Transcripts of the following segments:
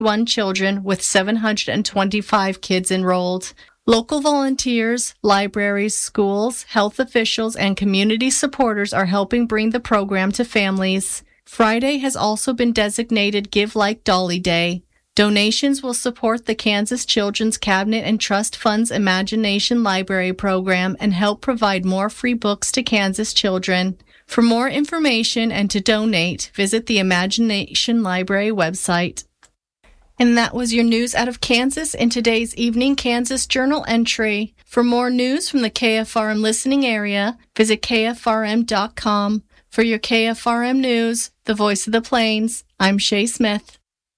1 children with 725 kids enrolled. Local volunteers, libraries, schools, health officials, and community supporters are helping bring the program to families. Friday has also been designated Give Like Dolly Day. Donations will support the Kansas Children's Cabinet and Trust Fund's Imagination Library program and help provide more free books to Kansas children. For more information and to donate, visit the Imagination Library website. And that was your news out of Kansas in today's Evening Kansas Journal entry. For more news from the KFRM listening area, visit KFRM.com. For your KFRM news, the voice of the Plains, I'm Shay Smith.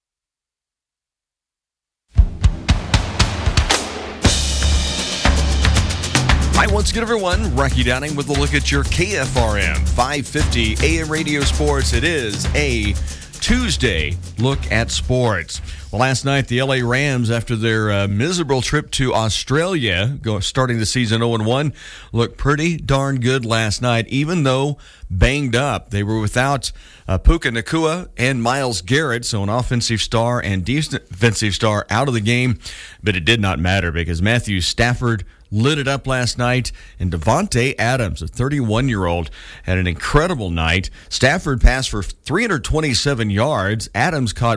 Hi, once again, everyone. Rocky Downing with a look at your KFRM 550 AM radio sports. It is a Tuesday look at sports. Well, last night, the LA Rams, after their miserable trip to Australia, starting the season 0-1, looked pretty darn good last night, even though banged up. They were without Puka Nacua and Myles Garrett, so an offensive star and defensive star out of the game. But it did not matter because Matthew Stafford lit it up last night, and Davante Adams, a 31-year-old, had an incredible night. Stafford passed for 327 yards. Adams caught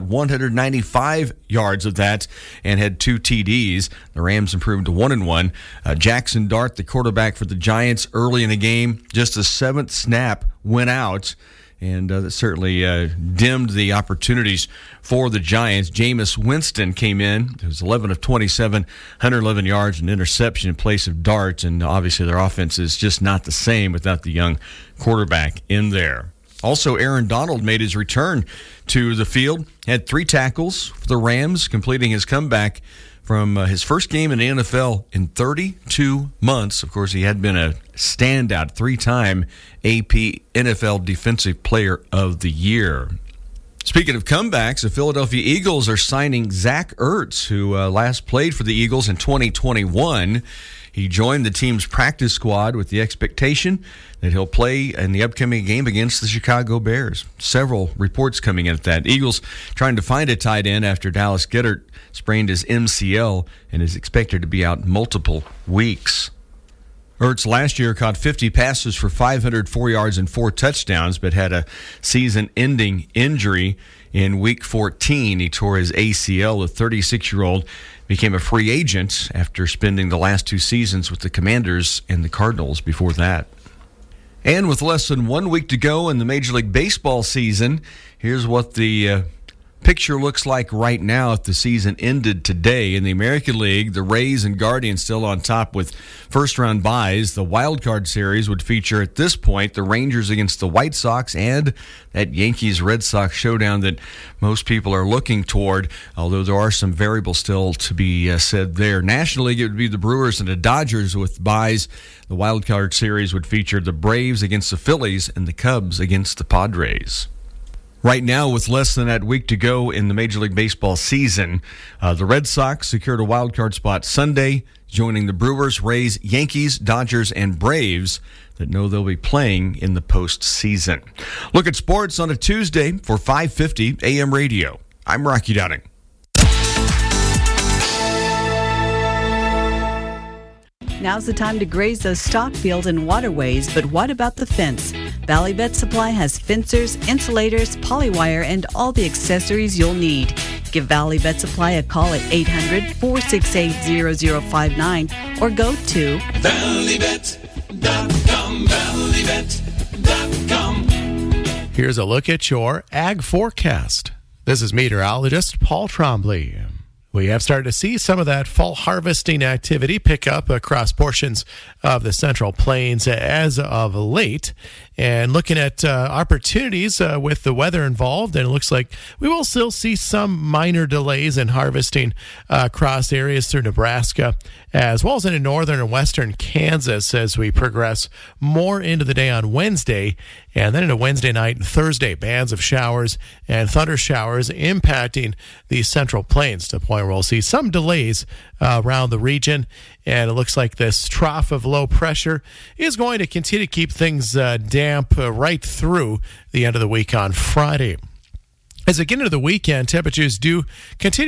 195 yards of that and had 2 TDs. The Rams improved to 1-1. Jackson Dart, the quarterback for the Giants, early in the game, just the 7th snap went out, and that certainly dimmed the opportunities for the Giants. Jameis Winston came in. It was 11 of 27, 111 yards, an interception in place of Dart, and obviously their offense is just not the same without the young quarterback in there. Also, Aaron Donald made his return to the field, had 3 tackles for the Rams, completing his comeback from his first game in the NFL in 32 months. Of course, he had been a standout 3-time AP NFL Defensive Player of the Year. Speaking of comebacks, the Philadelphia Eagles are signing Zach Ertz, who last played for the Eagles in 2021. He joined the team's practice squad with the expectation that he'll play in the upcoming game against the Chicago Bears. Several reports coming in at that. Eagles trying to find a tight end after Dallas Goedert sprained his MCL and is expected to be out multiple weeks. Ertz last year caught 50 passes for 504 yards and 4 touchdowns, but had a season-ending injury in Week 14. He tore his ACL. The 36-year-old became a free agent after spending the last 2 seasons with the Commanders and the Cardinals before that. And with less than 1 week to go in the Major League Baseball season, here's what the picture looks like right now if the season ended today. In the American League, the Rays and Guardians still on top with first-round byes. The Wild Card Series would feature, at this point, the Rangers against the White Sox and that Yankees-Red Sox showdown that most people are looking toward, although there are some variables still to be said there. National League, it would be the Brewers and the Dodgers with byes. The Wild Card Series would feature the Braves against the Phillies and the Cubs against the Padres. Right now, with less than that week to go in the Major League Baseball season, the Red Sox secured a wild card spot Sunday, joining the Brewers, Rays, Yankees, Dodgers, and Braves that know they'll be playing in the postseason. Look at sports on a Tuesday for 550 AM radio. I'm Rocky Downing. Now's the time to graze those stock fields and waterways, but what about the fence? Valley Vet Supply has fencers, insulators, polywire, and all the accessories you'll need. Give Valley Vet Supply a call at 800-468-0059 or go to valleyvet.com, valleyvet.com. Here's a look at your ag forecast. This is meteorologist Paul Trombley. We have started to see some of that fall harvesting activity pick up across portions of the Central Plains as of late. And looking at opportunities with the weather involved, and it looks like we will still see some minor delays in harvesting across areas through Nebraska, as well as into northern and western Kansas as we progress more into the day on Wednesday, and then into Wednesday night and Thursday. Bands of showers and thunder showers impacting the Central Plains to the point where we'll see some delays around the region. And it looks like this trough of low pressure is going to continue to keep things damp right through the end of the week on Friday. As we get into the weekend, temperatures do continue